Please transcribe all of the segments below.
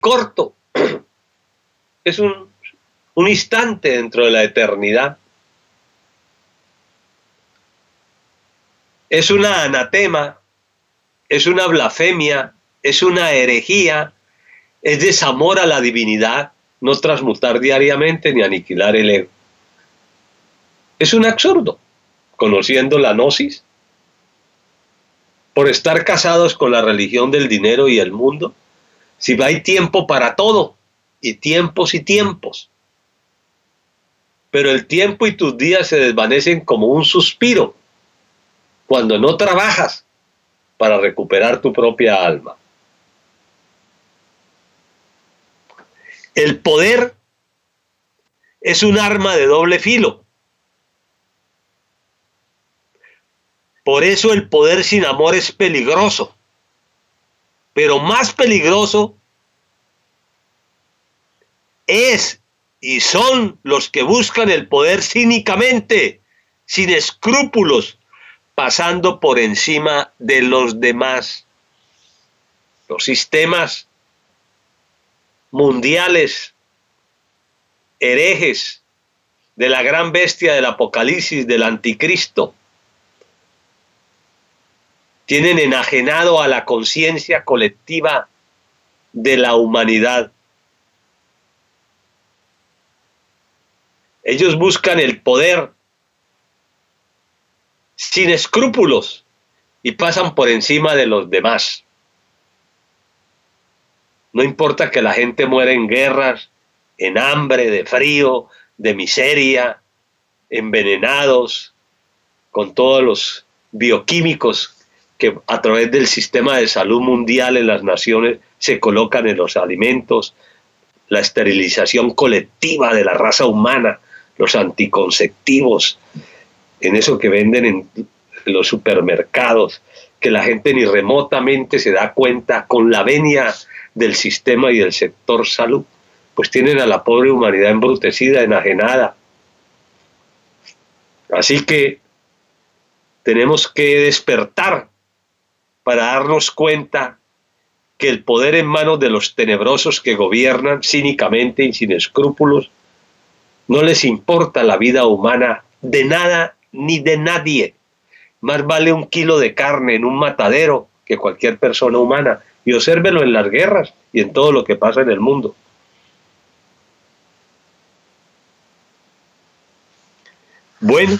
corto, es un instante dentro de la eternidad. Es una anatema, es una blasfemia, es una herejía, es desamor a la divinidad, no transmutar diariamente ni aniquilar el ego. Es un absurdo, conociendo la gnosis, por estar casados con la religión del dinero y el mundo, si hay tiempo para todo, y tiempos y tiempos. Pero el tiempo y tus días se desvanecen como un suspiro, cuando no trabajas para recuperar tu propia alma. El poder es un arma de doble filo. Por eso el poder sin amor es peligroso. Pero más peligroso es y son los que buscan el poder cínicamente, sin escrúpulos, pasando por encima de los demás. Los sistemas mundiales herejes de la gran bestia del Apocalipsis, del Anticristo, tienen enajenado a la conciencia colectiva de la humanidad. Ellos buscan el poder sin escrúpulos y pasan por encima de los demás. No importa que la gente muera en guerras, en hambre, de frío, de miseria, envenenados, con todos los bioquímicos que a través del sistema de salud mundial en las naciones se colocan en los alimentos, la esterilización colectiva de la raza humana, los anticonceptivos, en eso que venden en los supermercados, que la gente ni remotamente se da cuenta con la venia del sistema y del sector salud, pues tienen a la pobre humanidad embrutecida, enajenada. Así que tenemos que despertar para darnos cuenta que el poder en manos de los tenebrosos que gobiernan cínicamente y sin escrúpulos, no les importa la vida humana de nada ni de nadie. Más vale un kilo de carne en un matadero que cualquier persona humana. Y obsérvelo en las guerras y en todo lo que pasa en el mundo. Bueno,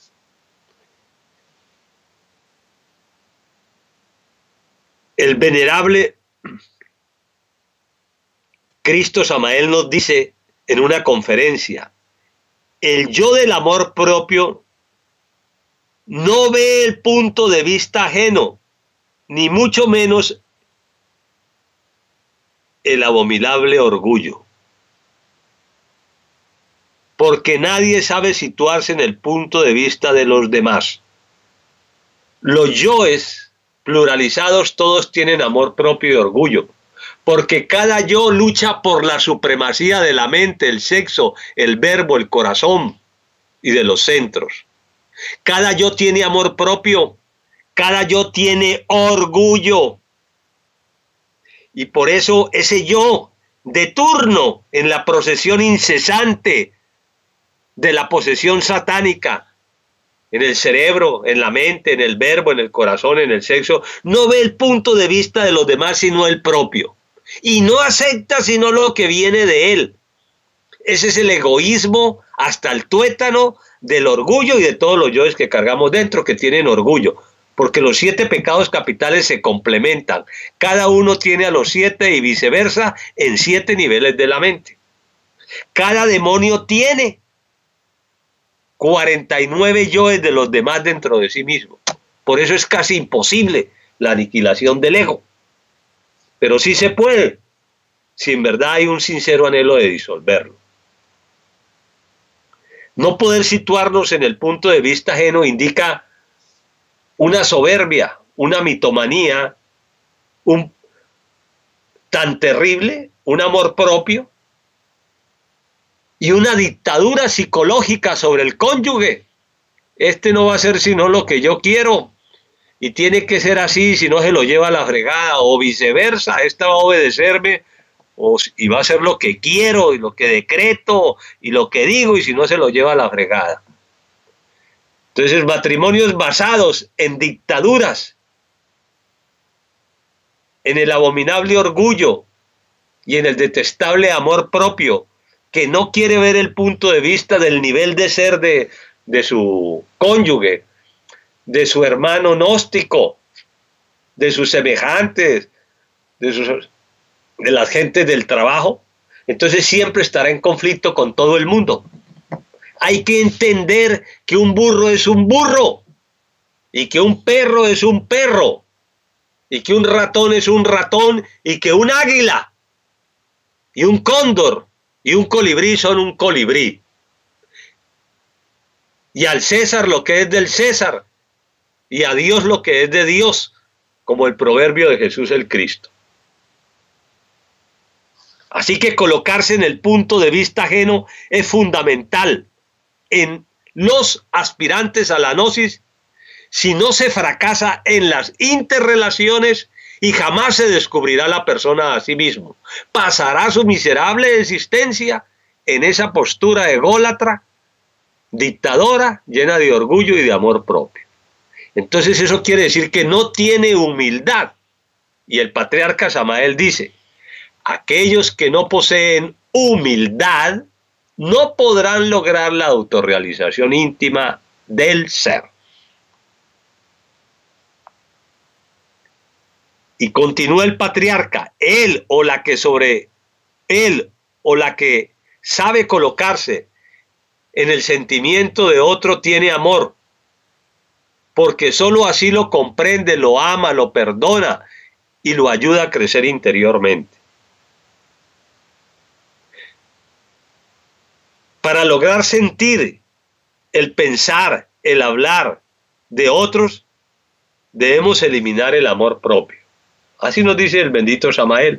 el venerable Cristo Samael nos dice en una conferencia: el yo del amor propio no ve el punto de vista ajeno, ni mucho menos el abominable orgullo, porque nadie sabe situarse en el punto de vista de los demás. Los yoes pluralizados todos tienen amor propio y orgullo, porque cada yo lucha por la supremacía de la mente, el sexo, el verbo, el corazón y de los centros. Cada yo tiene amor propio, cada yo tiene orgullo. Y por eso ese yo de turno en la procesión incesante de la posesión satánica, en el cerebro, en la mente, en el verbo, en el corazón, en el sexo, no ve el punto de vista de los demás sino el propio. Y no acepta sino lo que viene de él. Ese es el egoísmo hasta el tuétano del orgullo y de todos los yoes que cargamos dentro que tienen orgullo. Porque los 7 pecados capitales se complementan. Cada uno tiene a los 7 y viceversa en 7 niveles de la mente. Cada demonio tiene 49 yoes de los demás dentro de sí mismo. Por eso es casi imposible la aniquilación del ego. Pero sí se puede, si en verdad hay un sincero anhelo de disolverlo. No poder situarnos en el punto de vista ajeno indica una soberbia, una mitomanía tan terrible, un amor propio y una dictadura psicológica sobre el cónyuge. Este no va a ser sino lo que yo quiero y tiene que ser así, si no se lo lleva a la fregada, o viceversa, esta va a obedecerme y va a hacer lo que quiero y lo que decreto y lo que digo, y si no se lo lleva a la fregada. Entonces, matrimonios basados en dictaduras, en el abominable orgullo y en el detestable amor propio, que no quiere ver el punto de vista del nivel de ser de su cónyuge, de su hermano gnóstico, de sus semejantes, de las gentes del trabajo, entonces siempre estará en conflicto con todo el mundo. Hay que entender que un burro es un burro, y que un perro es un perro, y que un ratón es un ratón, y que un águila, y un cóndor, y un colibrí son un colibrí. Y al César lo que es del César, y a Dios lo que es de Dios, como el proverbio de Jesús el Cristo. Así que colocarse en el punto de vista ajeno es fundamental en los aspirantes a la gnosis, si no se fracasa en las interrelaciones y jamás se descubrirá la persona a sí mismo. Pasará su miserable existencia en esa postura ególatra, dictadora, llena de orgullo y de amor propio. Entonces eso quiere decir que no tiene humildad. Y el patriarca Samael dice, aquellos que no poseen humildad no podrán lograr la autorrealización íntima del ser. Y continúa el patriarca, él o la que sabe colocarse en el sentimiento de otro tiene amor, porque sólo así lo comprende, lo ama, lo perdona y lo ayuda a crecer interiormente. Para lograr sentir el pensar, el hablar de otros, debemos eliminar el amor propio. Así nos dice el bendito Samael.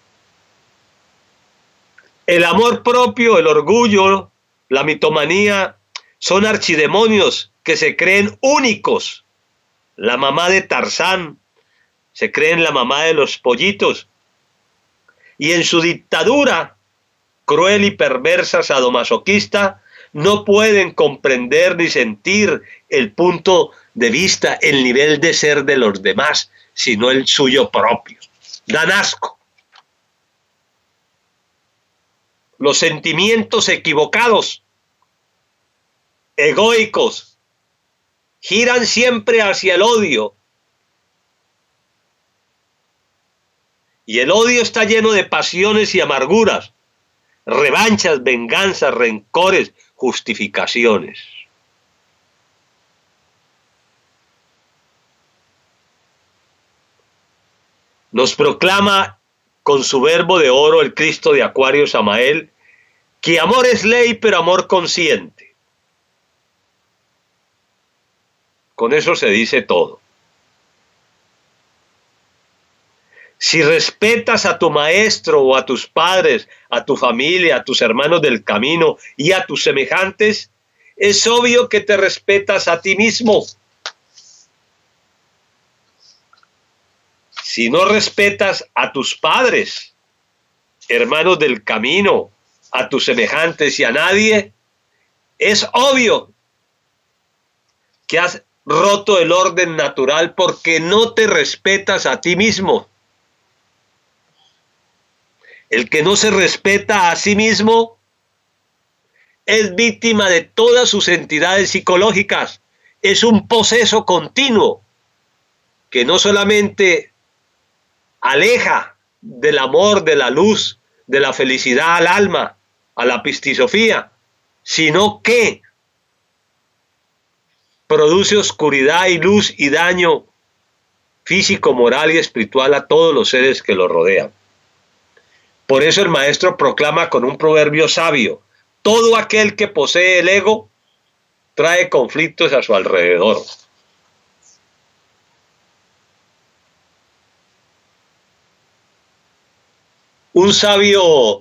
El amor propio, el orgullo, la mitomanía, son archidemonios que se creen únicos. La mamá de Tarzán se cree en la mamá de los pollitos. Y en su dictadura cruel y perversa, sadomasoquista, no pueden comprender ni sentir el punto de vista, el nivel de ser de los demás, sino el suyo propio. Dan asco. Los sentimientos equivocados, egoicos, giran siempre hacia el odio. Y el odio está lleno de pasiones y amarguras, revanchas, venganzas, rencores, justificaciones. Nos proclama con su verbo de oro el Cristo de Acuario Samael, que amor es ley, pero amor consciente. Con eso se dice todo. Si respetas a tu maestro o a tus padres, a tu familia, a tus hermanos del camino y a tus semejantes, es obvio que te respetas a ti mismo. Si no respetas a tus padres, hermanos del camino, a tus semejantes y a nadie, es obvio que has roto el orden natural porque no te respetas a ti mismo. El que no se respeta a sí mismo es víctima de todas sus entidades psicológicas. Es un poseso continuo que no solamente aleja del amor, de la luz, de la felicidad al alma, a la pistisofía, sino que produce oscuridad y luz y daño físico, moral y espiritual a todos los seres que lo rodean. Por eso el maestro proclama con un proverbio sabio: todo aquel que posee el ego trae conflictos a su alrededor. Un sabio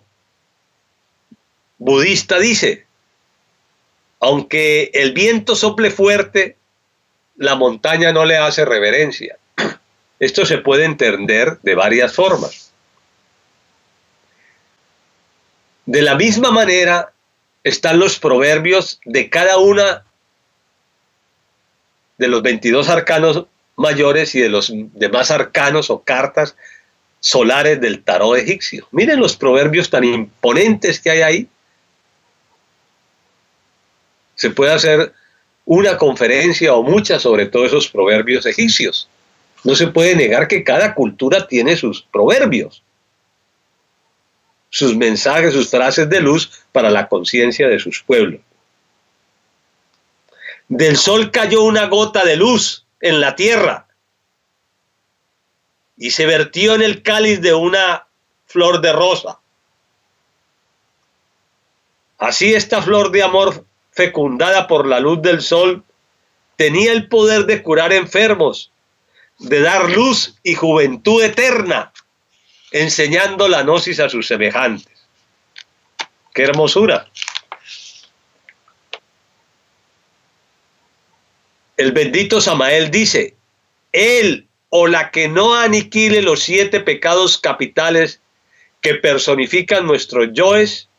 budista dice: aunque el viento sople fuerte, la montaña no le hace reverencia. Esto se puede entender de varias formas. De la misma manera están los proverbios de cada una de los 22 arcanos mayores y de los demás arcanos o cartas solares del tarot egipcio. Miren los proverbios tan imponentes que hay ahí. Se puede hacer una conferencia o muchas sobre todos esos proverbios egipcios. No se puede negar que cada cultura tiene sus proverbios, sus mensajes, sus frases de luz para la conciencia de sus pueblos. Del sol cayó una gota de luz en la tierra y se vertió en el cáliz de una flor de rosa. Así esta flor de amor, fecundada por la luz del sol, tenía el poder de curar enfermos, de dar luz y juventud eterna, enseñando la gnosis a sus semejantes. ¡Qué hermosura! El bendito Samael dice: él o la que no aniquile los 7 pecados capitales que personifican nuestros yoes,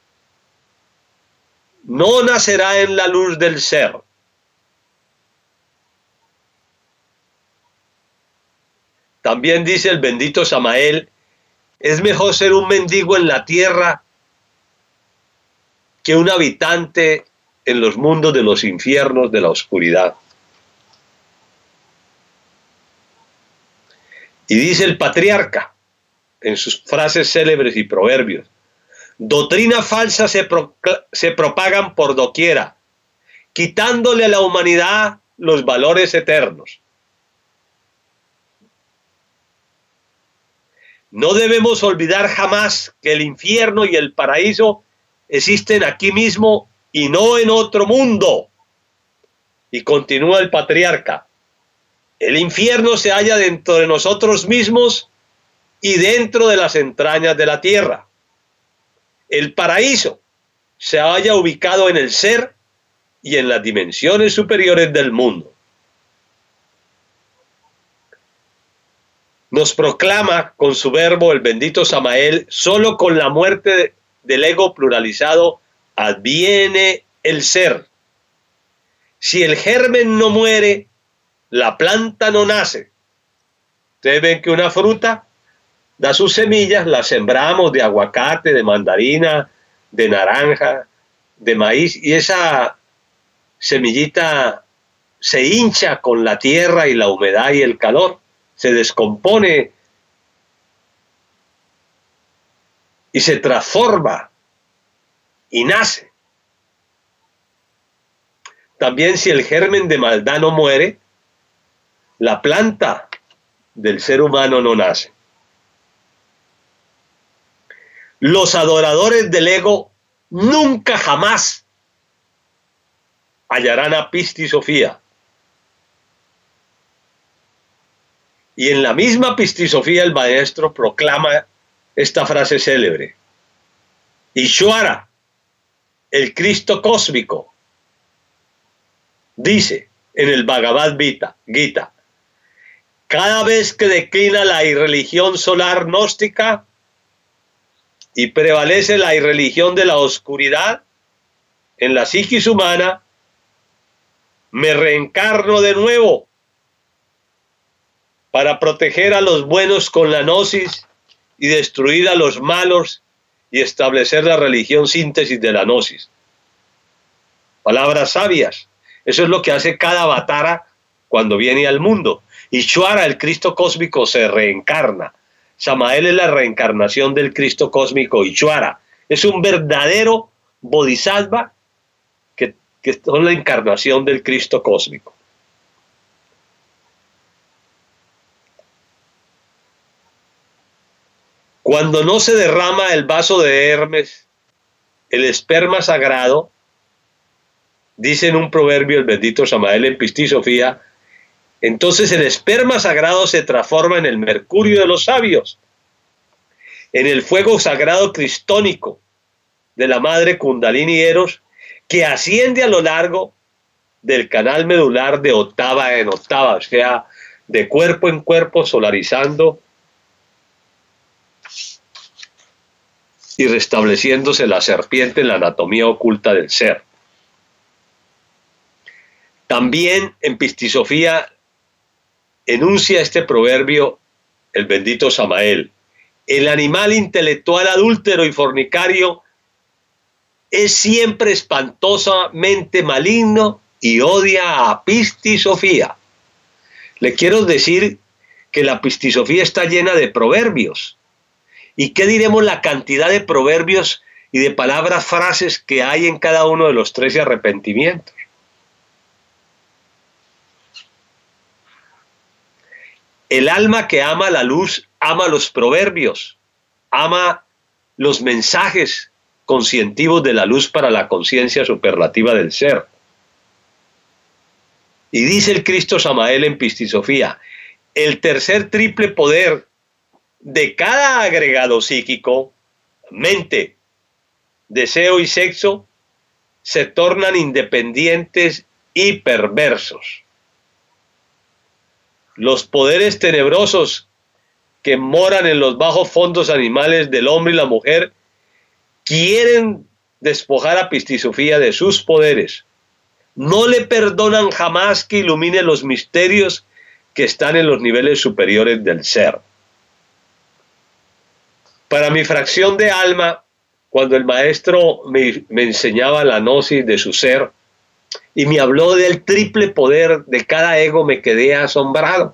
no nacerá en la luz del ser. También dice el bendito Samael: es mejor ser un mendigo en la tierra que un habitante en los mundos de los infiernos de la oscuridad. Y dice el patriarca en sus frases célebres y proverbios: doctrinas falsas se propagan por doquiera, quitándole a la humanidad los valores eternos. No debemos olvidar jamás que el infierno y el paraíso existen aquí mismo y no en otro mundo. Y continúa el patriarca: el infierno se halla dentro de nosotros mismos y dentro de las entrañas de la tierra. El paraíso se halla ubicado en el ser y en las dimensiones superiores del mundo. Nos proclama con su verbo el bendito Samael: solo con la muerte del ego pluralizado adviene el ser. Si el germen no muere, la planta no nace. Ustedes ven que una fruta da sus semillas, las sembramos de aguacate, de mandarina, de naranja, de maíz, y esa semillita se hincha con la tierra y la humedad y el calor, se descompone y se transforma y nace. También, si el germen de maldad no muere, la planta del ser humano no nace. Los adoradores del ego nunca jamás hallarán a Pistisofía. Y en la misma Pistisofía el maestro proclama esta frase célebre: Ishvara, el Cristo cósmico, dice en el Bhagavad Gita: cada vez que declina la irreligión solar gnóstica y prevalece la irreligión de la oscuridad en la psiquis humana, me reencarno de nuevo para proteger a los buenos con la gnosis y destruir a los malos y establecer la religión síntesis de la gnosis. Palabras sabias. Eso es lo que hace cada avatara cuando viene al mundo. Ishvara, el Cristo cósmico, se reencarna. Samael es la reencarnación del Cristo cósmico. Ishvara es un verdadero bodhisattva que es la encarnación del Cristo cósmico. Cuando no se derrama el vaso de Hermes, el esperma sagrado, dice en un proverbio el bendito Samael en Pistisofía, entonces el esperma sagrado se transforma en el mercurio de los sabios, en el fuego sagrado cristónico de la madre Kundalini Eros, que asciende a lo largo del canal medular de octava en octava, o sea, de cuerpo en cuerpo, solarizando y restableciéndose la serpiente en la anatomía oculta del ser. También en Pistisofía enuncia este proverbio el bendito Samael: el animal intelectual adúltero y fornicario es siempre espantosamente maligno y odia a Pistisofía. Le quiero decir que la Pistisofía está llena de proverbios. ¿Y qué diremos la cantidad de proverbios y de palabras, frases que hay en cada uno de los 13 arrepentimientos? El alma que ama la luz ama los proverbios, ama los mensajes conscientivos de la luz para la conciencia superlativa del ser. Y dice el Cristo Samael en Pistisofía: el tercer triple poder de cada agregado psíquico, mente, deseo y sexo, se tornan independientes y perversos. Los poderes tenebrosos que moran en los bajos fondos animales del hombre y la mujer quieren despojar a Pistisofía de sus poderes. No le perdonan jamás que ilumine los misterios que están en los niveles superiores del ser. Para mi fracción de alma, cuando el maestro me enseñaba la gnosis de su ser y me habló del triple poder de cada ego, me quedé asombrado.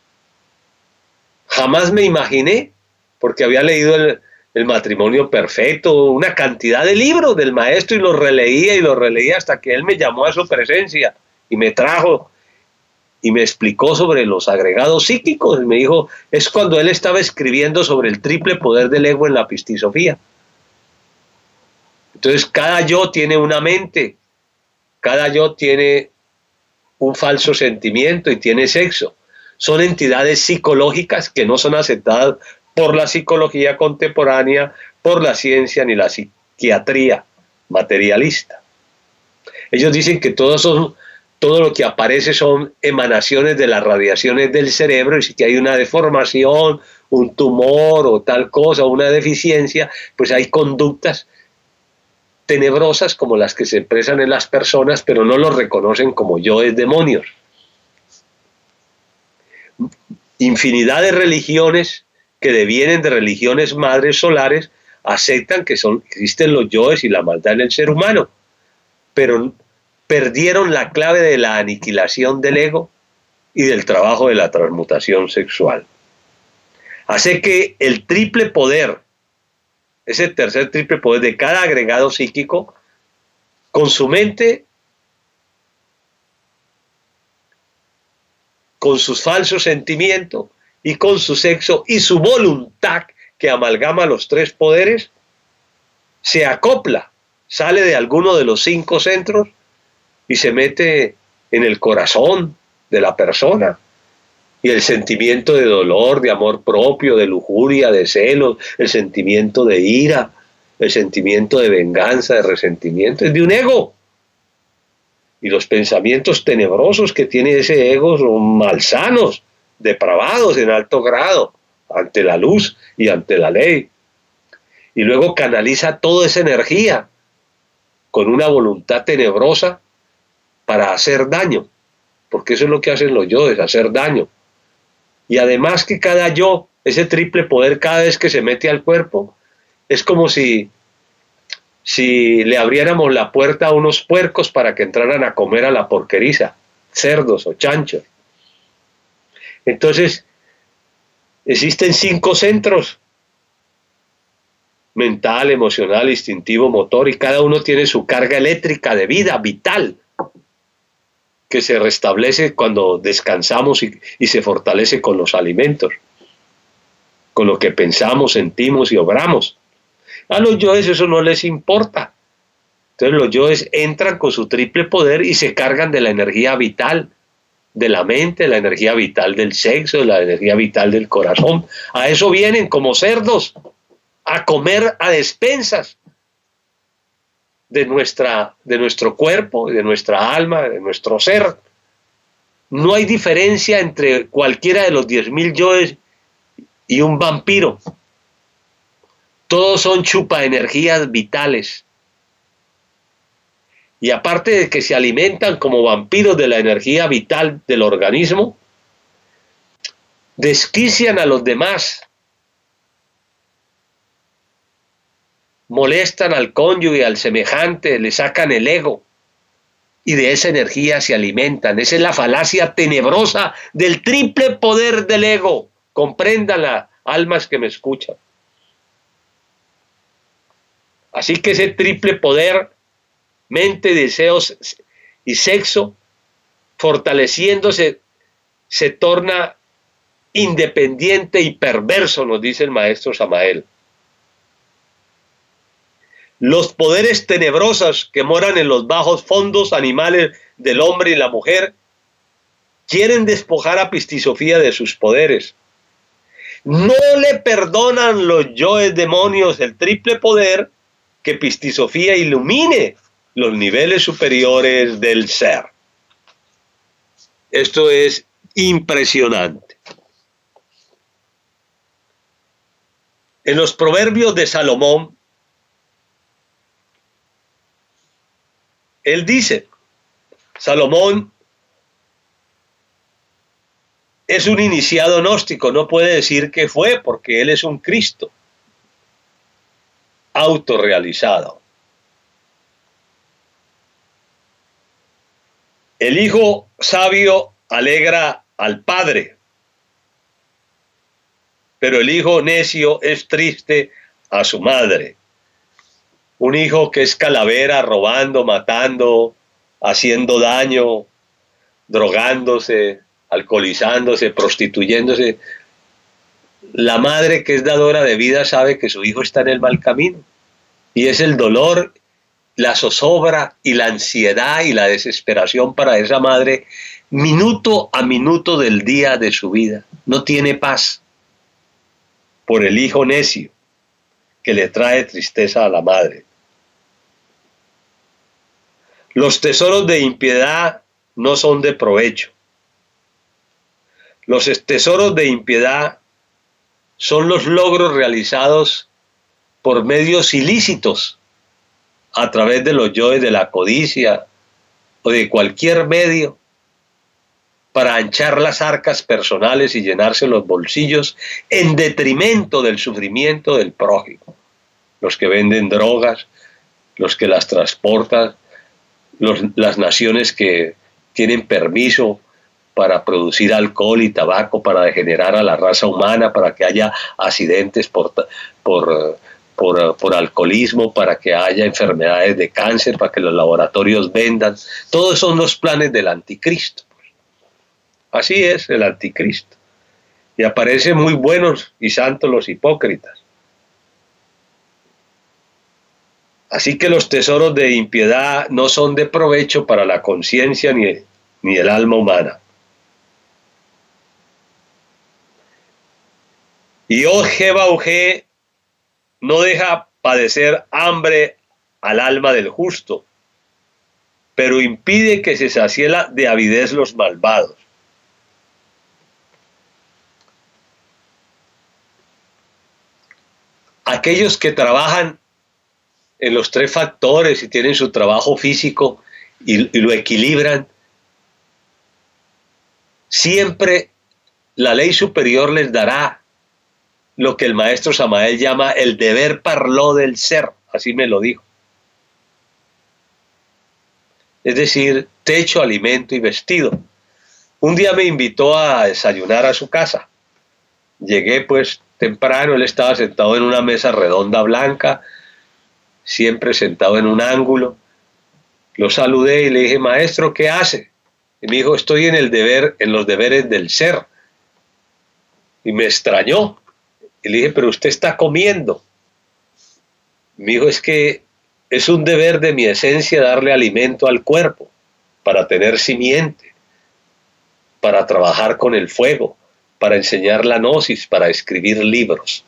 Jamás me imaginé, porque había leído el matrimonio perfecto, una cantidad de libros del maestro, y los releía hasta que él me llamó a su presencia y me trajo y me explicó sobre los agregados psíquicos. Me dijo, es cuando él estaba escribiendo sobre el triple poder del ego en la Pistisofía. Entonces cada yo tiene una mente, cada yo tiene un falso sentimiento y tiene sexo. Son entidades psicológicas que no son aceptadas por la psicología contemporánea, por la ciencia ni la psiquiatría materialista. Ellos dicen que todo lo que aparece son emanaciones de las radiaciones del cerebro, y si que hay una deformación, un tumor o tal cosa, una deficiencia, pues hay conductas tenebrosas como las que se expresan en las personas, pero no los reconocen como yoes demonios. Infinidad de religiones que devienen de religiones madres solares aceptan que existen los yoes y la maldad en el ser humano, pero perdieron la clave de la aniquilación del ego y del trabajo de la transmutación sexual. Hace que el triple poder, ese tercer triple poder de cada agregado psíquico, con su mente, con sus falsos sentimientos y con su sexo y su voluntad, que amalgama los tres poderes, se acopla, sale de alguno de los 5 centros y se mete en el corazón de la persona. Y el sentimiento de dolor, de amor propio, de lujuria, de celos, el sentimiento de ira, el sentimiento de venganza, de resentimiento, es de un ego. Y los pensamientos tenebrosos que tiene ese ego son malsanos, depravados en alto grado, ante la luz y ante la ley. Y luego canaliza toda esa energía con una voluntad tenebrosa para hacer daño, porque eso es lo que hacen los yoes, hacer daño. Y además que cada yo, ese triple poder, cada vez que se mete al cuerpo, es como si le abriéramos la puerta a unos puercos para que entraran a comer a la porqueriza, cerdos o chanchos. Entonces, existen 5 centros: mental, emocional, instintivo, motor, y cada uno tiene su carga eléctrica de vida, vital, que se restablece cuando descansamos y se fortalece con los alimentos, con lo que pensamos, sentimos y obramos. A los yoes eso no les importa. Entonces los yoes entran con su triple poder y se cargan de la energía vital de la mente, de la energía vital del sexo, de la energía vital del corazón. A eso vienen como cerdos, a comer a despensas de nuestro cuerpo, de nuestra alma, de nuestro ser. No hay diferencia entre cualquiera de los 10.000 yoes y un vampiro. Todos son chupaenergías vitales. Y aparte de que se alimentan como vampiros de la energía vital del organismo, desquician a los demás, molestan al cónyuge, al semejante, le sacan el ego y de esa energía se alimentan. Esa es la falacia tenebrosa del triple poder del ego. Compréndanla, almas que me escuchan. Así que ese triple poder, mente, deseos y sexo, fortaleciéndose, se torna independiente y perverso, nos dice el maestro Samael. Los poderes tenebrosos que moran en los bajos fondos animales del hombre y la mujer quieren despojar a Pistisofía de sus poderes. No le perdonan los yoes demonios el triple poder que Pistisofía ilumine los niveles superiores del ser. Esto es impresionante. En los proverbios de Salomón, él dice, Salomón es un iniciado gnóstico, no puede decir que fue porque él es un Cristo autorrealizado. El hijo sabio alegra al padre, pero el hijo necio es triste a su madre. Un hijo que es calavera, robando, matando, haciendo daño, drogándose, alcoholizándose, prostituyéndose. La madre que es dadora de vida sabe que su hijo está en el mal camino. Y es el dolor, la zozobra y la ansiedad y la desesperación para esa madre minuto a minuto del día de su vida. No tiene paz por el hijo necio que le trae tristeza a la madre. Los tesoros de impiedad no son de provecho. Los tesoros de impiedad son los logros realizados por medios ilícitos a través de los yoes de la codicia o de cualquier medio para anchar las arcas personales y llenarse los bolsillos en detrimento del sufrimiento del prójimo. Los que venden drogas, los que las transportan, las naciones que tienen permiso para producir alcohol y tabaco, para degenerar a la raza humana, para que haya accidentes por alcoholismo, para que haya enfermedades de cáncer, para que los laboratorios vendan. Todos son los planes del anticristo. Así es el anticristo. Y aparecen muy buenos y santos los hipócritas. Así que los tesoros de impiedad no son de provecho para la conciencia ni el alma humana. Y Jebauge no deja padecer hambre al alma del justo, pero impide que se sacie de avidez los malvados. Aquellos que trabajan en los tres factores y tienen su trabajo físico y lo equilibran, siempre la ley superior les dará lo que el maestro Samael llama el deber parló del ser, así me lo dijo. Es decir, techo, alimento y vestido. Un día me invitó a desayunar a su casa. Llegué pues temprano, él estaba sentado en una mesa redonda blanca, siempre sentado en un ángulo. Lo saludé y le dije, maestro, ¿qué hace? Y me dijo, estoy en los deberes del ser. Y me extrañó. Y le dije, pero usted está comiendo. Me dijo, es que es un deber de mi esencia darle alimento al cuerpo, para tener simiente, para trabajar con el fuego, para enseñar la gnosis, para escribir libros.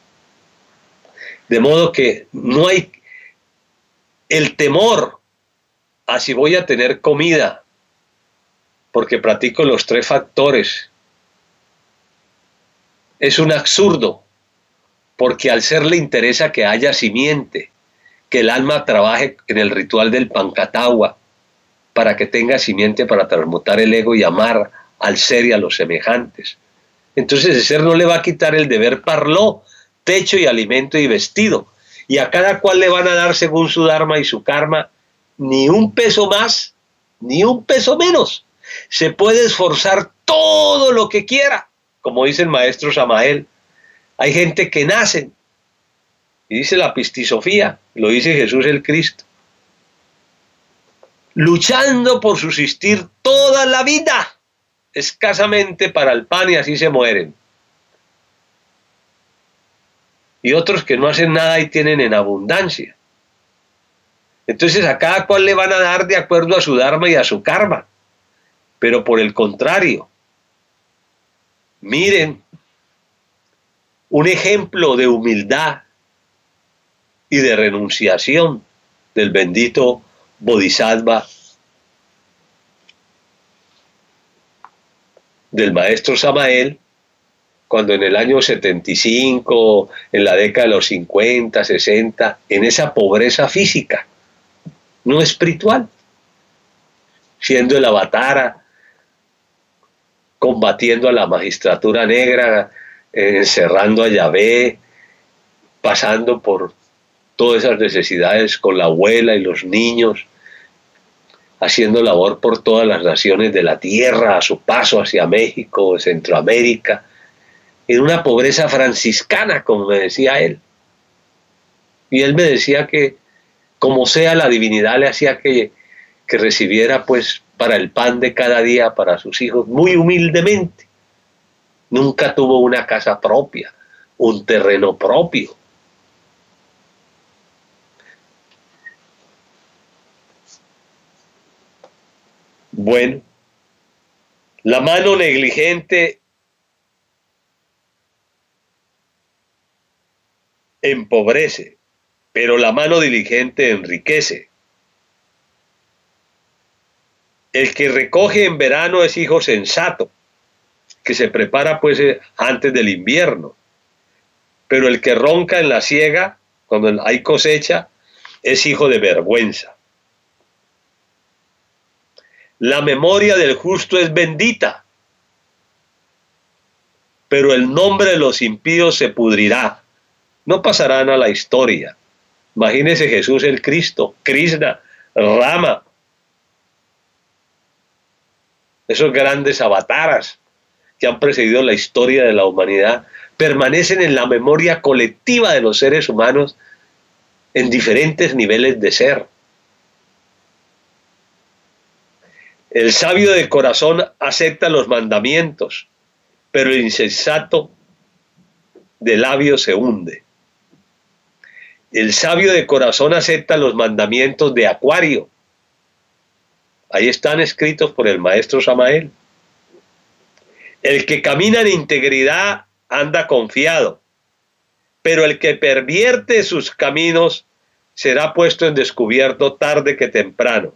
De modo que no hay el temor a si voy a tener comida, porque practico los tres factores. Es un absurdo, porque al ser le interesa que haya simiente, que el alma trabaje en el ritual del Pancatagua, para que tenga simiente para transmutar el ego y amar al ser y a los semejantes. Entonces el ser no le va a quitar el deber parló, techo y alimento y vestido, y a cada cual le van a dar según su dharma y su karma, ni un peso más, ni un peso menos. Se puede esforzar todo lo que quiera, como dice el maestro Samael. Hay gente que nace, y dice la pistisofía, lo dice Jesús el Cristo, luchando por subsistir toda la vida, escasamente para el pan, y así se mueren. Y otros que no hacen nada y tienen en abundancia. Entonces a cada cual le van a dar de acuerdo a su dharma y a su karma. Pero por el contrario, miren un ejemplo de humildad y de renunciación del bendito Bodhisattva, del maestro Samael, cuando en el año 75, en la década de los 50, 60, en esa pobreza física, no espiritual, siendo el avatara, combatiendo a la magistratura negra, encerrando a Yahvé, pasando por todas esas necesidades con la abuela y los niños, haciendo labor por todas las naciones de la tierra, a su paso hacia México, Centroamérica, en una pobreza franciscana, como me decía él. Y él me decía que, como sea, la divinidad le hacía que recibiera, pues, para el pan de cada día para sus hijos, muy humildemente. Nunca tuvo una casa propia, un terreno propio. Bueno, la mano negligente empobrece, pero la mano diligente enriquece. El que recoge en verano es hijo sensato, que se prepara pues antes del invierno. Pero el que ronca en la siega, cuando hay cosecha, es hijo de vergüenza. La memoria del justo es bendita, pero el nombre de los impíos se pudrirá. No pasarán a la historia. Imagínese Jesús el Cristo, Krishna, Rama, esos grandes avataras que han precedido la historia de la humanidad, permanecen en la memoria colectiva de los seres humanos en diferentes niveles de ser. El sabio de corazón acepta los mandamientos, pero el insensato de labios se hunde. El sabio de corazón acepta los mandamientos de Acuario. Ahí están escritos por el maestro Samael. El que camina en integridad anda confiado, pero el que pervierte sus caminos será puesto en descubierto tarde que temprano.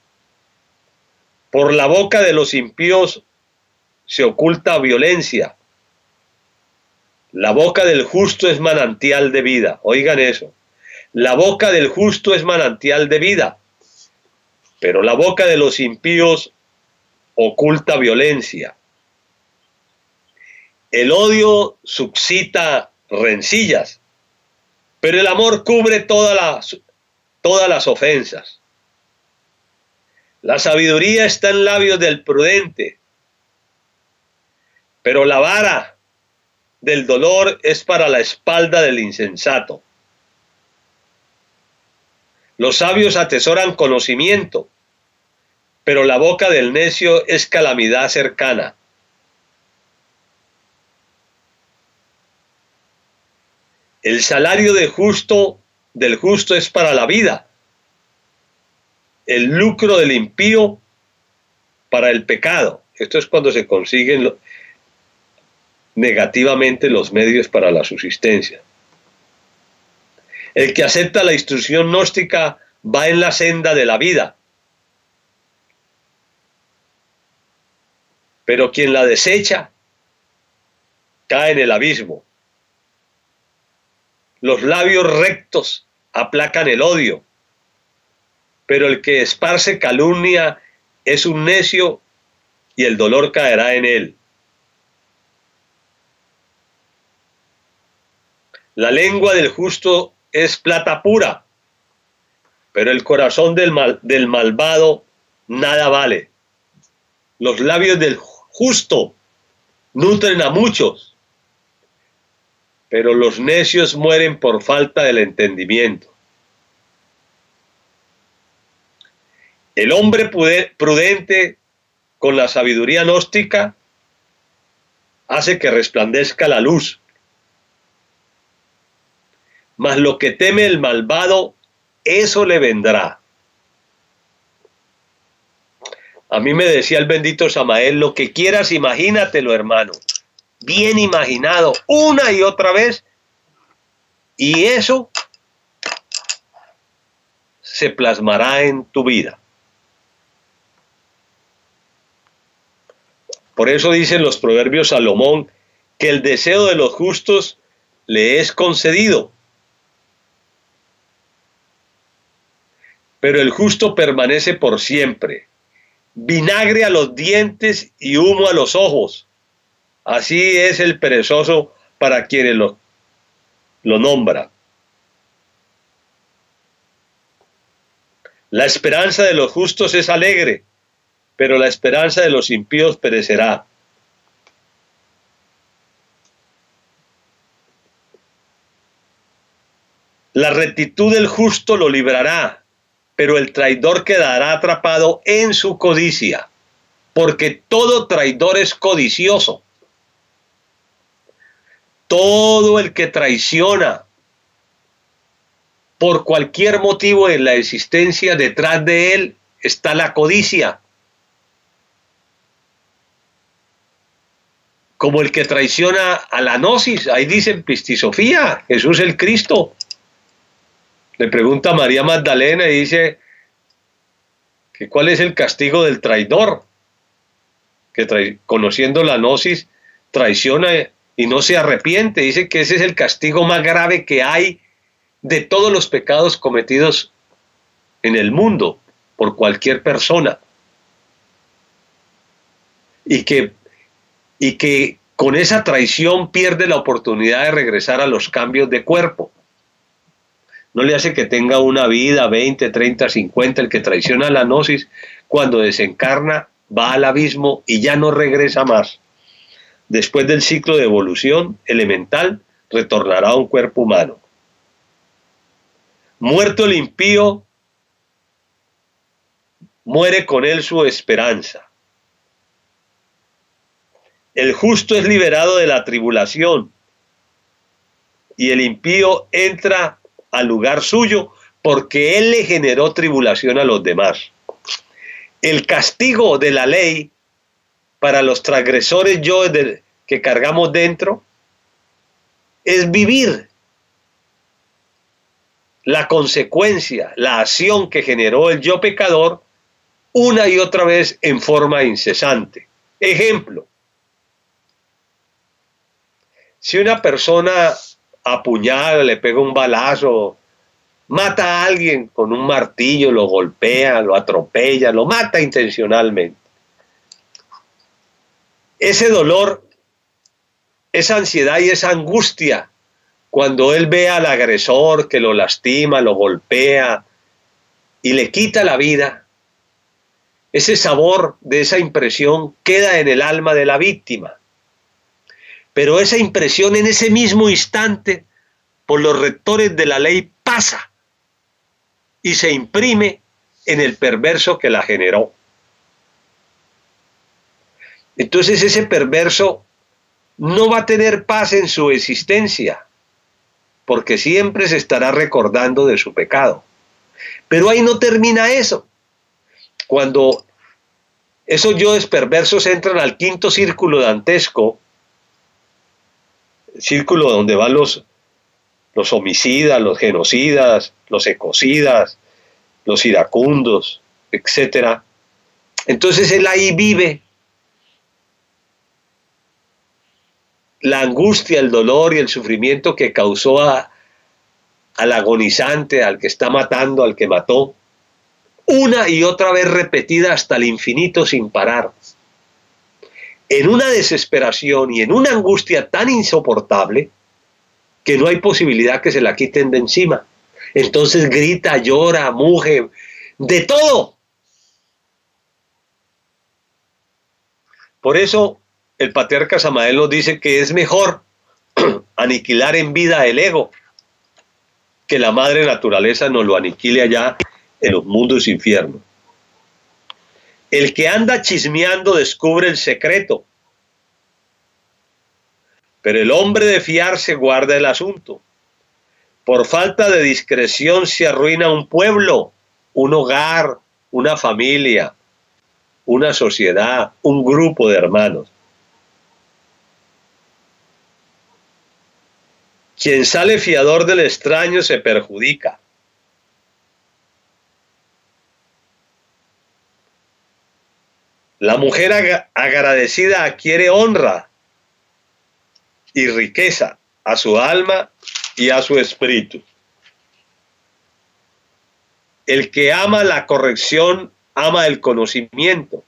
Por la boca de los impíos se oculta violencia. La boca del justo es manantial de vida. Oigan eso. La boca del justo es manantial de vida, pero la boca de los impíos oculta violencia. El odio suscita rencillas, pero el amor cubre todas las ofensas. La sabiduría está en labios del prudente, pero la vara del dolor es para la espalda del insensato. Los sabios atesoran conocimiento, pero la boca del necio es calamidad cercana. El salario del justo es para la vida. El lucro del impío para el pecado. Esto es cuando se consiguen negativamente los medios para la subsistencia. El que acepta la instrucción gnóstica va en la senda de la vida, pero quien la desecha cae en el abismo. Los labios rectos aplacan el odio, pero el que esparce calumnia es un necio y el dolor caerá en él. La lengua del justo es plata pura, pero el corazón del malvado nada vale. Los labios del justo nutren a muchos, pero los necios mueren por falta del entendimiento. El hombre prudente con la sabiduría gnóstica hace que resplandezca la luz, mas lo que teme el malvado, eso le vendrá. A mí me decía el bendito Samael, lo que quieras imagínatelo, hermano, bien imaginado, una y otra vez, y eso se plasmará en tu vida. Por eso dicen los proverbios Salomón, que el deseo de los justos le es concedido, pero el justo permanece por siempre. Vinagre a los dientes y humo a los ojos. Así es el perezoso para quienes lo nombra. La esperanza de los justos es alegre, pero la esperanza de los impíos perecerá. La rectitud del justo lo librará, pero el traidor quedará atrapado en su codicia, porque todo traidor es codicioso. Todo el que traiciona por cualquier motivo en la existencia, detrás de él está la codicia. Como el que traiciona a la gnosis, ahí dice en Pistisofía, Jesús el Cristo. Le pregunta a María Magdalena y dice que cuál es el castigo del traidor, que conociendo la gnosis traiciona y no se arrepiente. Dice que ese es el castigo más grave que hay de todos los pecados cometidos en el mundo por cualquier persona. Y que con esa traición pierde la oportunidad de regresar a los cambios de cuerpo. No le hace que tenga una vida 20, 30, 50. El que traiciona la gnosis, cuando desencarna, va al abismo y ya no regresa más. Después del ciclo de evolución elemental, retornará a un cuerpo humano. Muerto el impío, muere con él su esperanza. El justo es liberado de la tribulación y el impío entra al lugar suyo porque él le generó tribulación a los demás. El castigo de la ley para los transgresores que cargamos dentro es vivir la consecuencia, la acción que generó el yo pecador una y otra vez en forma incesante. Ejemplo, si una persona apuñala, le pega un balazo, mata a alguien con un martillo, lo golpea, lo atropella, lo mata intencionalmente. Ese dolor, esa ansiedad y esa angustia, cuando él ve al agresor que lo lastima, lo golpea y le quita la vida, ese sabor de esa impresión queda en el alma de la víctima. Pero esa impresión en ese mismo instante, por los rectores de la ley, pasa y se imprime en el perverso que la generó. Entonces ese perverso no va a tener paz en su existencia, porque siempre se estará recordando de su pecado. Pero ahí no termina eso. Cuando esos yoes perversos entran al quinto círculo dantesco, círculo donde van los homicidas, los genocidas, los ecocidas, los iracundos, etc. Entonces él ahí vive la angustia, el dolor y el sufrimiento que causó al agonizante, al que está matando, al que mató, una y otra vez repetida hasta el infinito sin parar. En una desesperación y en una angustia tan insoportable que no hay posibilidad que se la quiten de encima. Entonces grita, llora, muge, de todo. Por eso el patriarca Samael nos dice que es mejor aniquilar en vida el ego, que la madre naturaleza nos lo aniquile allá en los mundos infiernos. El que anda chismeando descubre el secreto, pero el hombre de fiarse guarda el asunto. Por falta de discreción se arruina un pueblo, un hogar, una familia, una sociedad, un grupo de hermanos. Quien sale fiador del extraño se perjudica. La mujer agradecida adquiere honra y riqueza a su alma y a su espíritu. El que ama la corrección ama el conocimiento.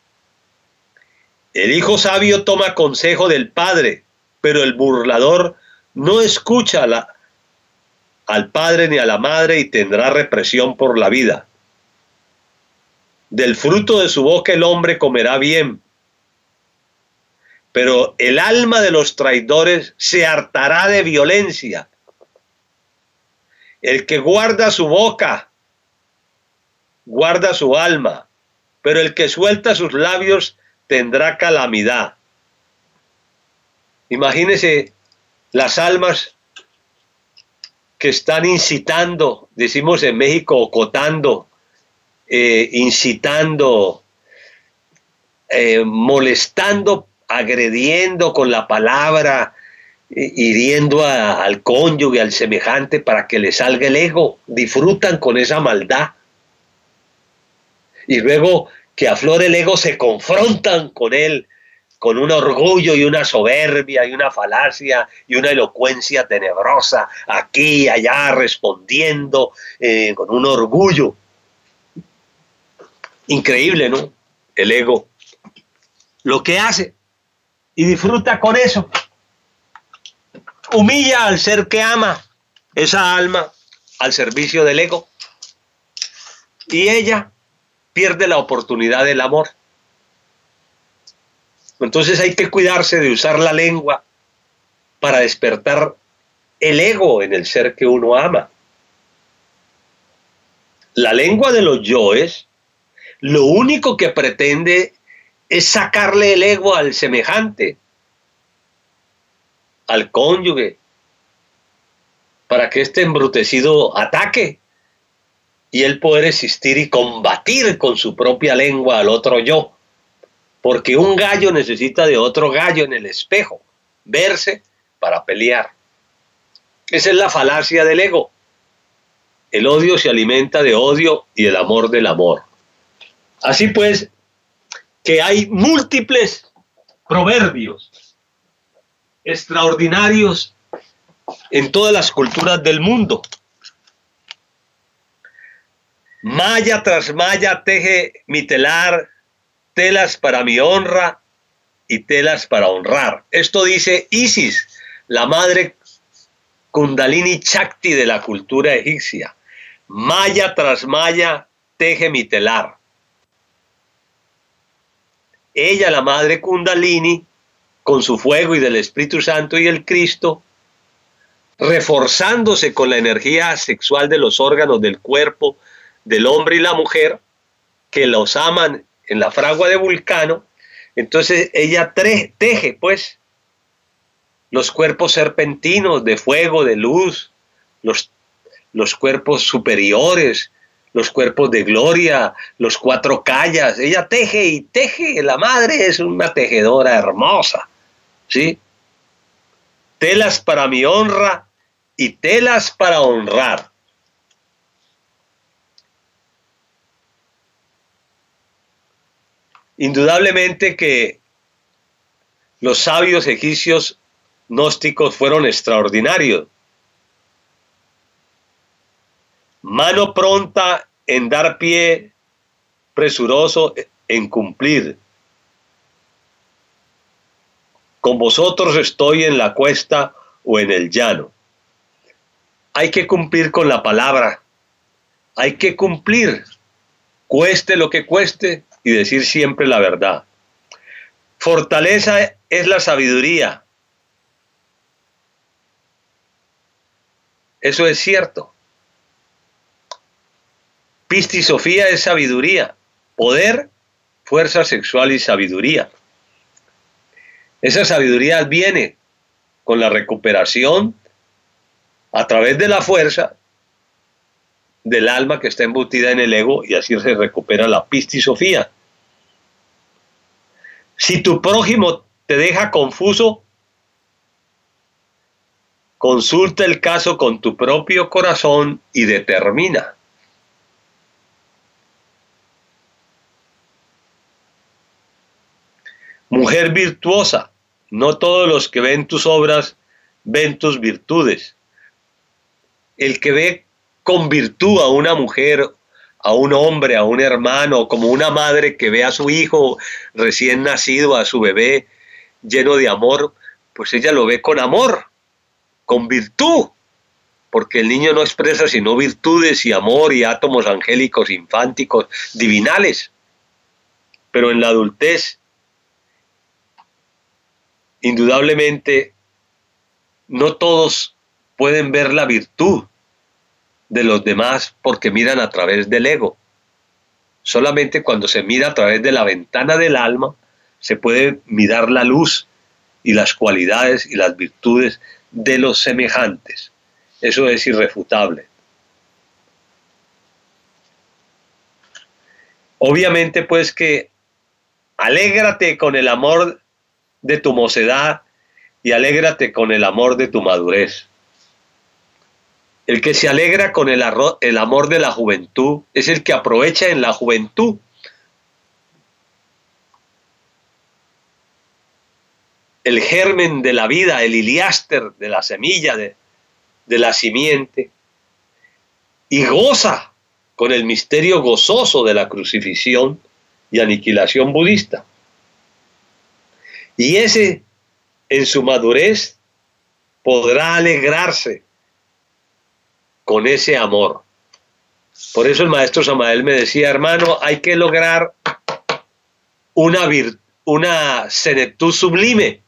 El hijo sabio toma consejo del padre, pero el burlador no escucha al padre ni a la madre y tendrá represión por la vida. Del fruto de su boca el hombre comerá bien, pero el alma de los traidores se hartará de violencia. El que guarda su boca, guarda su alma, pero el que suelta sus labios tendrá calamidad. Imagínese las almas que están incitando, decimos en México, ocotando, incitando, molestando, agrediendo con la palabra, hiriendo al cónyuge, al semejante, para que le salga el ego. Disfrutan con esa maldad. Y luego que aflore el ego, se confrontan con él, con un orgullo y una soberbia y una falacia y una elocuencia tenebrosa, aquí y allá respondiendo con un orgullo. Increíble, ¿no? El ego. Lo que hace. Y disfruta con eso. Humilla al ser que ama, esa alma, al servicio del ego. Y ella pierde la oportunidad del amor. Entonces hay que cuidarse de usar la lengua para despertar el ego en el ser que uno ama. La lengua de los yoes lo único que pretende es sacarle el ego al semejante, al cónyuge, para que este embrutecido ataque y él poder existir y combatir con su propia lengua al otro yo. Porque un gallo necesita de otro gallo en el espejo, verse para pelear. Esa es la falacia del ego. El odio se alimenta de odio y el amor del amor. Así pues, que hay múltiples proverbios extraordinarios en todas las culturas del mundo. Malla tras malla teje mi telar, telas para mi honra y telas para honrar. Esto dice Isis, la madre Kundalini Shakti de la cultura egipcia. Malla tras malla teje mi telar. Ella, la madre Kundalini, con su fuego y del Espíritu Santo y el Cristo, reforzándose con la energía sexual de los órganos del cuerpo del hombre y la mujer, que los aman en la fragua de Vulcano. Entonces ella teje pues los cuerpos serpentinos de fuego, de luz, los cuerpos superiores, los cuerpos de gloria, los cuatro callas. Ella teje y teje. La madre es una tejedora hermosa, ¿sí? Telas para mi honra y telas para honrar. Indudablemente que los sabios egipcios gnósticos fueron extraordinarios. mano pronta en dar pie, presuroso en cumplir. Con vosotros estoy en la cuesta o en el llano. Hay que cumplir con la palabra. Hay que cumplir, cueste lo que cueste, y decir siempre la verdad. Fortaleza es la sabiduría. Eso es cierto. Pistisofía es sabiduría. Poder, fuerza sexual y sabiduría. Esa sabiduría viene con la recuperación a través de la fuerza del alma que está embutida en el ego, y así se recupera la pistisofía. Si tu prójimo te deja confuso, consulta el caso con tu propio corazón y determina. Mujer virtuosa, no todos los que ven tus obras ven tus virtudes. El que ve con virtud a una mujer, a un hombre, a un hermano, como una madre que ve a su hijo recién nacido, a su bebé lleno de amor, pues ella lo ve con amor, con virtud, porque el niño no expresa sino virtudes y amor y átomos angélicos, infánticos, divinales. Pero en la adultez, indudablemente, no todos pueden ver la virtud de los demás porque miran a través del ego. Solamente cuando se mira a través de la ventana del alma se puede mirar la luz y las cualidades y las virtudes de los semejantes. Eso es irrefutable. Obviamente, pues, que alégrate con el amor de tu mocedad y alégrate con el amor de tu madurez. El que se alegra con el amor de la juventud es el que aprovecha en la juventud el germen de la vida, el iliáster de la semilla, de la simiente, y goza con el misterio gozoso de la crucifixión y aniquilación budista. Y ese, en su madurez, podrá alegrarse con ese amor. Por eso el maestro Samael me decía: hermano, hay que lograr una senectud sublime,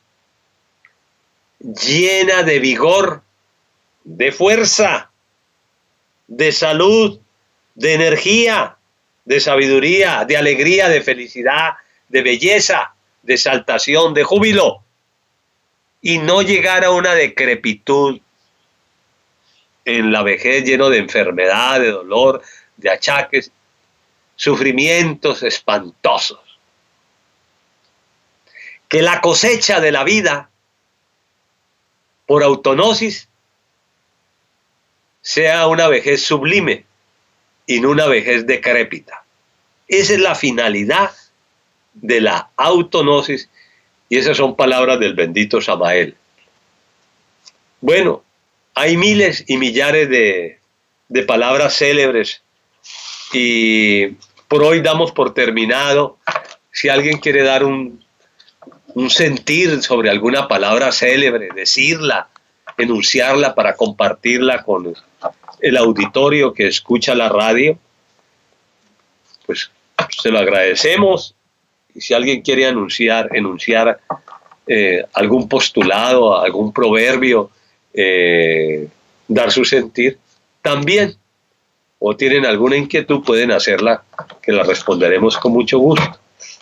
llena de vigor, de fuerza, de salud, de energía, de sabiduría, de alegría, de felicidad, de belleza, de exaltación, de júbilo, y no llegar a una decrepitud en la vejez, lleno de enfermedad, de dolor, de achaques, sufrimientos espantosos. Que la cosecha de la vida por autonosis sea una vejez sublime y no una vejez decrépita. Esa es la finalidad de la autonosis, y esas son palabras del bendito Samael. Bueno, hay miles y millares de palabras célebres, y por hoy damos por terminado. Si alguien quiere dar un sentir sobre alguna palabra célebre, decirla, enunciarla para compartirla con el auditorio que escucha la radio, pues se lo agradecemos. Y si alguien quiere enunciar algún postulado, algún proverbio, dar su sentir, también, o tienen alguna inquietud, pueden hacerla, que la responderemos con mucho gusto.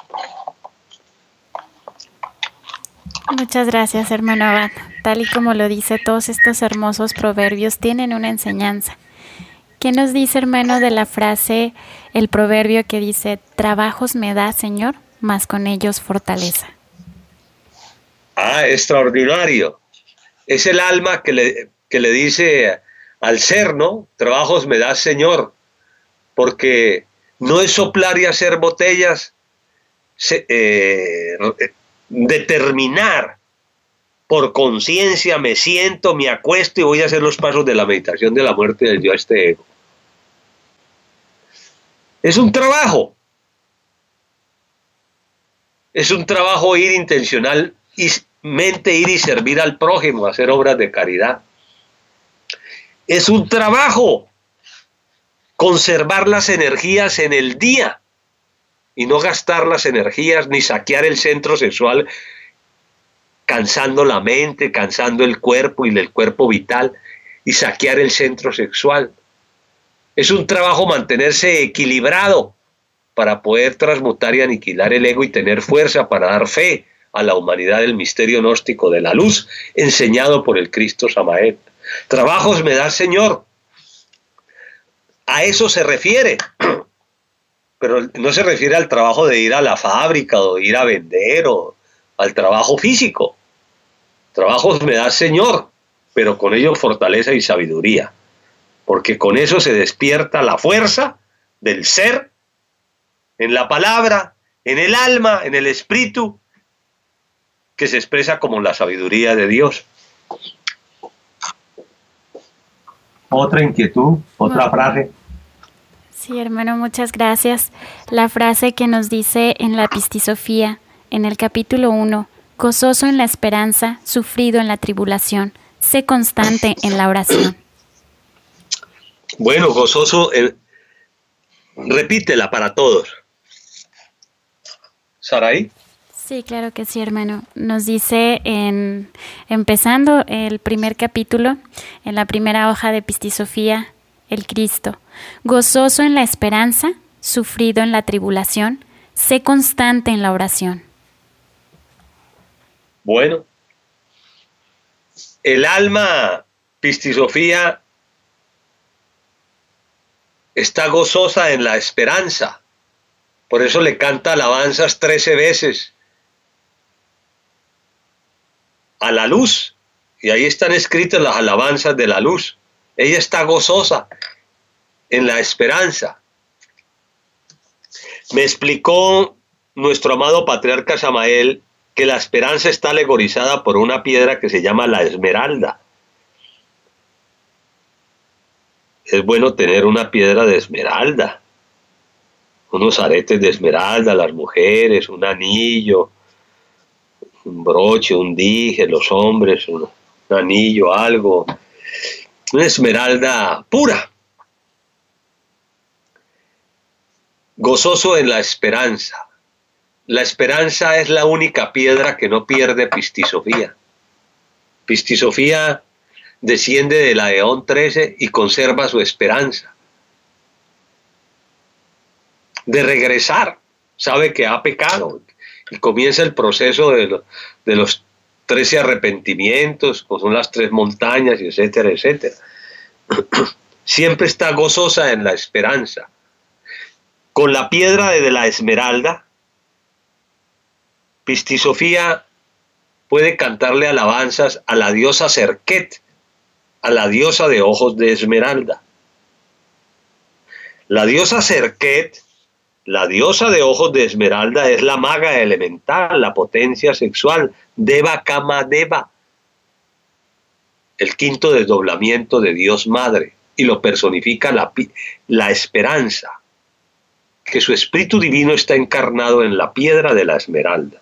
Muchas gracias, hermano Abad. Tal y como lo dice, todos estos hermosos proverbios tienen una enseñanza. ¿Qué nos dice, hermano, de la frase, el proverbio que dice: trabajos me da, Señor, mas con ellos fortaleza? Ah, extraordinario. Es el alma que le dice al ser, ¿no? Trabajos me das, Señor, porque no es soplar y hacer botellas, determinar por conciencia, me siento, me acuesto y voy a hacer los pasos de la meditación de la muerte del yo, este ego. Es un trabajo. Es un trabajo ir intencionalmente, ir y servir al prójimo, hacer obras de caridad. Es un trabajo conservar las energías en el día y no gastar las energías ni saquear el centro sexual cansando la mente, cansando el cuerpo y el cuerpo vital y saquear el centro sexual. Es un trabajo mantenerse equilibrado para poder transmutar y aniquilar el ego y tener fuerza para dar fe a la humanidad del misterio gnóstico de la luz enseñado por el Cristo Samael. Trabajos me da el Señor. A eso se refiere. Pero no se refiere al trabajo de ir a la fábrica o de ir a vender o al trabajo físico. Trabajos me da el Señor, pero con ello fortaleza y sabiduría. Porque con eso se despierta la fuerza del ser en la palabra, en el alma, en el espíritu, que se expresa como la sabiduría de Dios. Otra inquietud, otra frase. Sí, hermano, muchas gracias. La frase que nos dice en la Pistisofía, en el capítulo 1, gozoso en la esperanza, sufrido en la tribulación, sé constante en la oración. Bueno, gozoso, repítela para todos. ¿Saraí? Sí, claro que sí, hermano. Nos dice, empezando el primer capítulo, en la primera hoja de Pistisofía, el Cristo, gozoso en la esperanza, sufrido en la tribulación, sé constante en la oración. Bueno, el alma Pistisofía está gozosa en la esperanza, por eso le canta alabanzas 13 veces a la luz, y ahí están escritas las alabanzas de la luz. Ella está gozosa en la esperanza. Me explicó nuestro amado patriarca Samael que la esperanza está alegorizada por una piedra que se llama la esmeralda. Es bueno tener una piedra de esmeralda, unos aretes de esmeralda, las mujeres, un anillo, un broche, un dije, los hombres, un anillo, algo, una esmeralda pura. Gozoso en la esperanza. La esperanza es la única piedra que no pierde Pistisofía. Pistisofía desciende de la Eón 13 y conserva su esperanza de regresar. Sabe que ha pecado y comienza el proceso de los 13 arrepentimientos, pues son las 3 montañas, y etcétera, etcétera. Siempre está gozosa en la esperanza. Con la piedra de la esmeralda, Pistisofía puede cantarle alabanzas a la diosa Serket, a la diosa de ojos de esmeralda. La diosa Serket, la diosa de ojos de esmeralda, es la maga elemental, la potencia sexual, Deva Kama Deva, el quinto desdoblamiento de Dios Madre, y lo personifica la esperanza, que su espíritu divino está encarnado en la piedra de la esmeralda.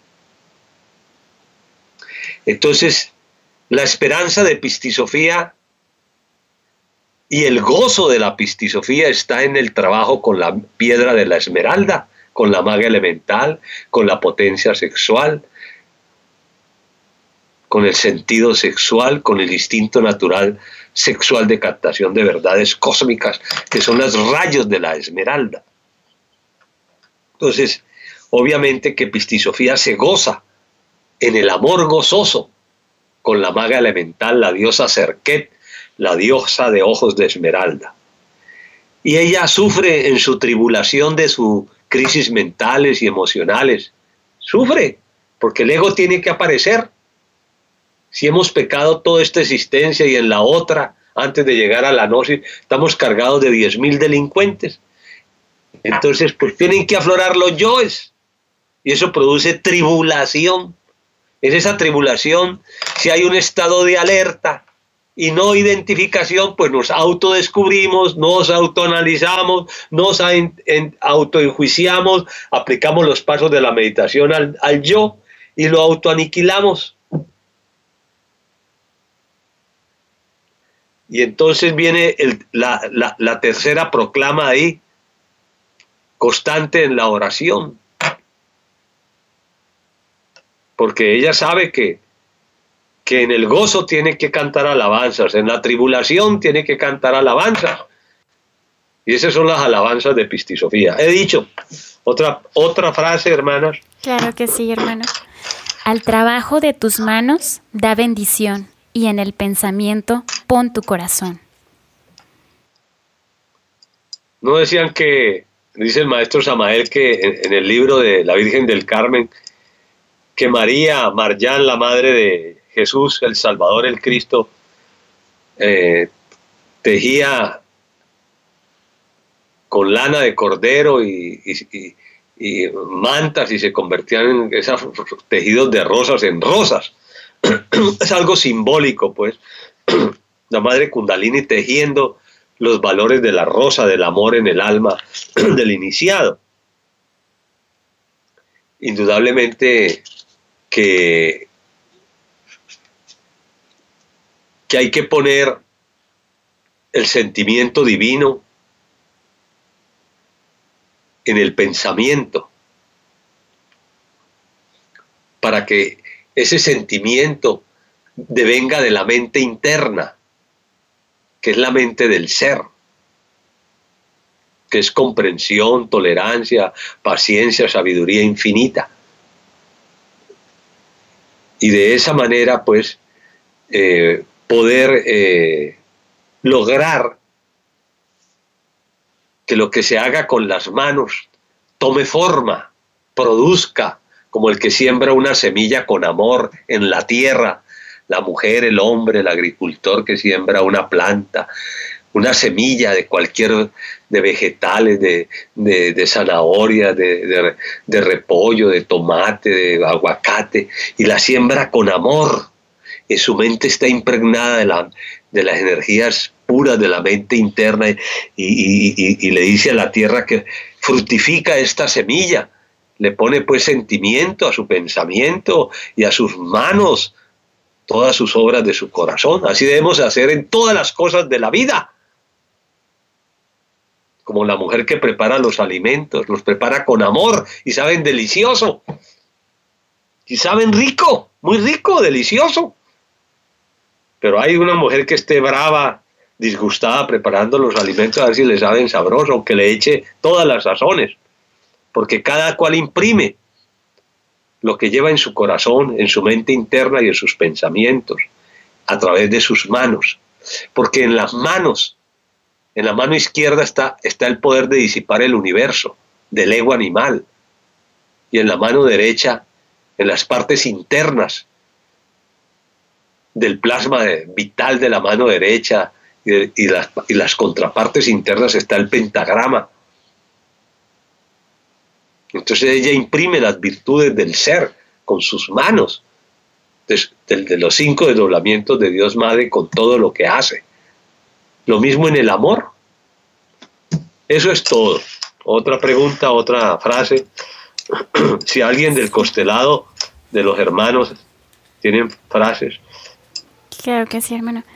Entonces, la esperanza de Pistisofía y el gozo de la Pistisofía está en el trabajo con la piedra de la esmeralda, con la maga elemental, con la potencia sexual, con el sentido sexual, con el instinto natural sexual de captación de verdades cósmicas, que son los rayos de la esmeralda. Entonces, obviamente que Pistisofía se goza en el amor gozoso con la maga elemental, la diosa Serket, la diosa de ojos de esmeralda. Y ella sufre en su tribulación de sus crisis mentales y emocionales. Sufre, porque el ego tiene que aparecer. Si hemos pecado toda esta existencia y en la otra, antes de llegar a la gnosis, estamos cargados de 10.000 delincuentes. Entonces, pues tienen que aflorar los yoes. Y eso produce tribulación. En esa tribulación, si hay un estado de alerta, y no identificación, pues nos autodescubrimos, nos autoanalizamos, nos autoenjuiciamos, aplicamos los pasos de la meditación al yo y lo autoaniquilamos. Y entonces viene la tercera proclama ahí, constante en la oración. Porque ella sabe que en el gozo tiene que cantar alabanzas, en la tribulación tiene que cantar alabanzas. Y esas son las alabanzas de Epistisofía. He dicho, otra frase, hermanas. Claro que sí, hermano. Al trabajo de tus manos da bendición, y en el pensamiento pon tu corazón. ¿No decían que, dice el maestro Samael, que en el libro de la Virgen del Carmen, que María Marján, la madre de Jesús, el Salvador, el Cristo, tejía con lana de cordero y mantas y se convertían en esos tejidos de rosas en rosas? Es algo simbólico, pues. La madre Kundalini tejiendo los valores de la rosa, del amor en el alma del iniciado. Indudablemente que hay que poner el sentimiento divino en el pensamiento para que ese sentimiento devenga de la mente interna, que es la mente del ser, que es comprensión, tolerancia, paciencia, sabiduría infinita. Y de esa manera, pues, poder lograr que lo que se haga con las manos tome forma, produzca, como el que siembra una semilla con amor en la tierra, la mujer, el hombre, el agricultor que siembra una planta, una semilla de cualquier, de vegetales, de zanahoria, de repollo, de tomate, de aguacate, y la siembra con amor. Y su mente está impregnada de las energías puras de la mente interna y le dice a la tierra que fructifica esta semilla. Le pone pues sentimiento a su pensamiento y a sus manos, todas sus obras de su corazón. Así debemos hacer en todas las cosas de la vida. Como la mujer que prepara los alimentos, los prepara con amor y saben delicioso. Y saben rico, muy rico, delicioso. Pero hay una mujer que esté brava, disgustada, preparando los alimentos a ver si le saben sabroso, aunque le eche todas las sazones. Porque cada cual imprime lo que lleva en su corazón, en su mente interna y en sus pensamientos, a través de sus manos. Porque en las manos, en la mano izquierda está el poder de disipar el universo, del ego animal. Y en la mano derecha, en las partes internas del plasma vital de la mano derecha y las contrapartes internas está el pentagrama. Entonces ella imprime las virtudes del ser con sus manos, de los 5 desdoblamientos de Dios Madre con todo lo que hace. Lo mismo en el amor. Eso es todo. Otra pregunta, otra frase. Si alguien del constelado de los hermanos tienen frases. Claro que sí, hermano.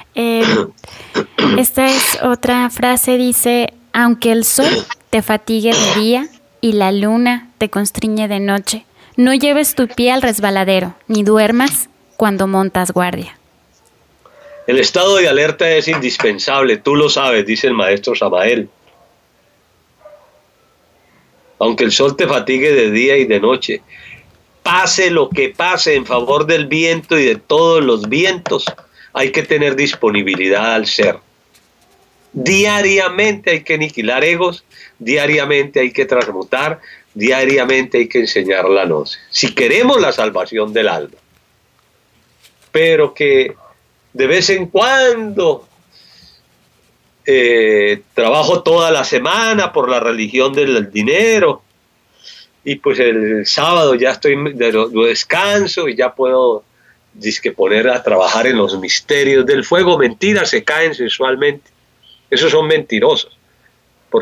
Esta es otra frase, dice: aunque el sol te fatigue de día y la luna te constriñe de noche, no lleves tu pie al resbaladero, ni duermas cuando montas guardia. El estado de alerta es indispensable, tú lo sabes, dice el maestro Samael. Aunque el sol te fatigue de día y de noche, pase lo que pase en favor del viento y de todos los vientos, hay que tener disponibilidad al ser. Diariamente hay que aniquilar egos, diariamente hay que transmutar, diariamente hay que enseñar la gnosis, si queremos la salvación del alma. Pero que de vez en cuando trabajo toda la semana por la religión del dinero y pues el sábado ya estoy de descanso y ya puedo dizque poner a trabajar en los misterios del fuego. Mentira, se caen sensualmente. Esos son mentirosos.